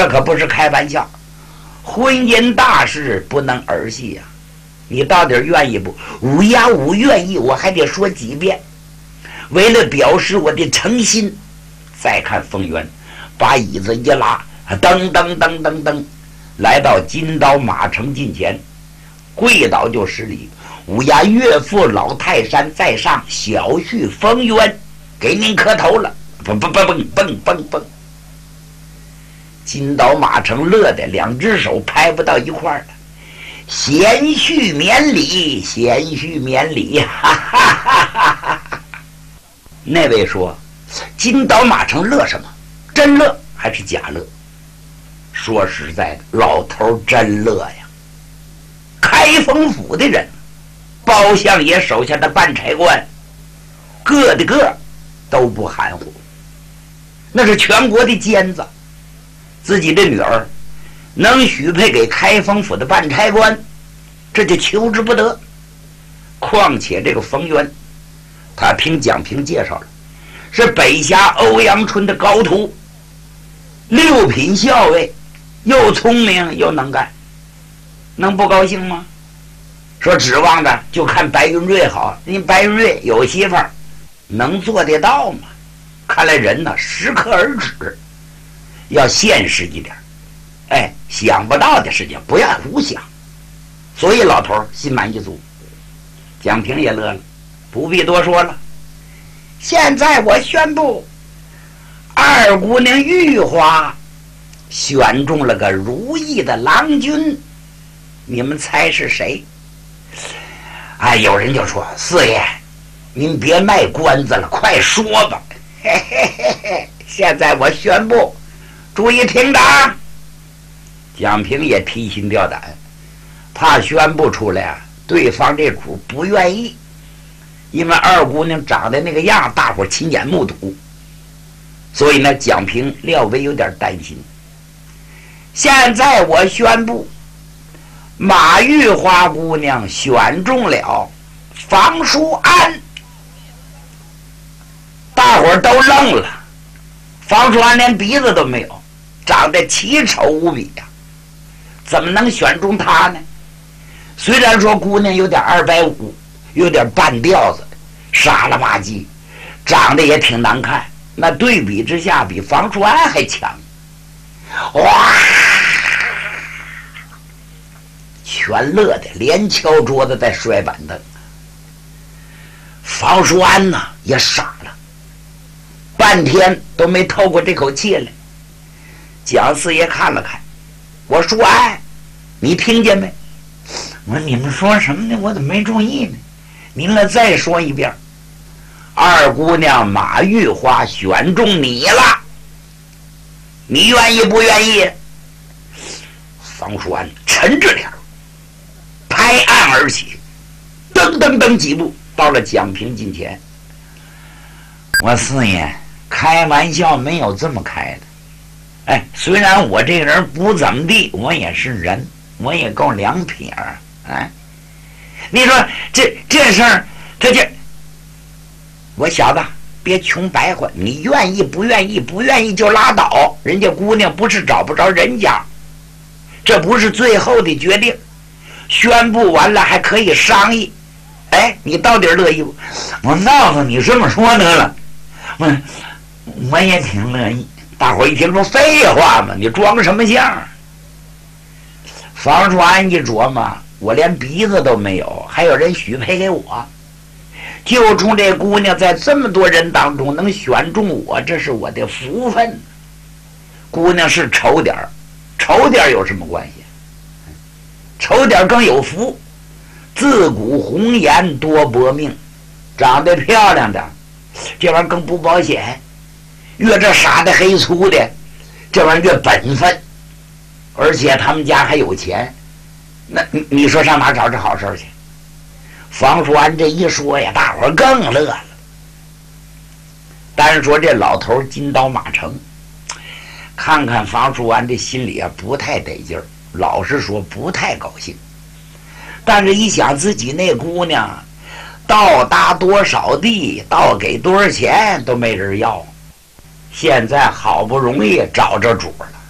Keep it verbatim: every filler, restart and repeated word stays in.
这可不是开玩笑，婚姻大事不能儿戏呀、啊！你到底愿意不？五呀五愿意，我还得说几遍。为了表示我的诚心，再看冯源把椅子一拉，噔噔噔噔噔，来到金刀马成近前，跪倒就施礼。五呀岳父老泰山在上，小婿冯源给您磕头了。蹦蹦蹦蹦蹦蹦蹦，金刀马成乐的两只手拍不到一块儿了。贤婿免礼，贤婿免礼，哈哈哈哈哈！那位说：“金刀马成乐什么？真乐还是假乐？”说实在的，老头真乐呀！开封府的人，包相爷手下的办差官，个的个都不含糊，那是全国的尖子，自己的女儿能许配给开封府的办差官，这就求之不得。况且这个冯源，他凭蒋平介绍了，是北峡欧阳春的高徒，六品校尉，又聪明又能干，能不高兴吗？说指望着就看白云瑞好，人家白云瑞有媳妇儿，能做得到吗？看来人呢适可而止，要现实一点。哎，想不到的事情不要胡想。所以老头心满意足，蒋平也乐了，不必多说了。现在我宣布，二姑娘玉花选中了个如意的郎君，你们猜是谁？哎，有人就说：“四爷，您别卖关子了，快说吧。”嘿嘿嘿嘿，现在我宣布，注意听着。蒋平也提心吊胆，怕宣布出来啊，对方这主不愿意，因为二姑娘长得那个样，大伙亲眼目睹，所以呢，蒋平略微有点担心。现在我宣布，马玉花姑娘选中了房叔安。大伙都愣了，房叔安连鼻子都没有，长得奇丑无比呀、啊，怎么能选中他呢？虽然说姑娘有点二百五，有点半吊子，傻了吧唧，长得也挺难看，那对比之下比房叔安还强。哇！全乐的连敲桌子带摔板凳。房叔安呢也傻了，半天都没透过这口气来。蒋四爷看了看，我说：“哎，你听见没？”我说：“你们说什么呢？我怎么没注意呢？您来再说一遍。二姑娘马玉花选中你了，你愿意不愿意？”房叔安沉着脸，拍案而起，噔噔噔几步到了蒋平近前。我四爷开玩笑没有这么开的。哎，虽然我这个人不怎么地，我也是人，我也够两撇儿。哎，你说这这事儿，他这，我小子别穷白话，你愿意不愿意？不愿意就拉倒。人家姑娘不是找不着人家，这不是最后的决定，宣布完了还可以商议。哎，你到底乐意不？我告诉你这么说得了，我我也挺乐意。大伙一听说废话嘛，你装什么相？房叔安一琢磨，我连鼻子都没有，还有人许配给我，就冲这姑娘在这么多人当中能选中我，这是我的福分。姑娘是丑点儿，丑点儿有什么关系？丑点儿更有福。自古红颜多薄命，长得漂亮的这玩意儿更不保险，越这傻的黑粗的这玩意儿越本分，而且他们家还有钱，那你说上哪找这好事去？房叔安这一说呀，大伙儿更乐了。但是说这老头金刀马成，看看房叔安这心里啊不太得劲儿，老实说不太高兴。但是一想自己那姑娘到达多少地，到给多少钱都没人要，现在好不容易找着主了，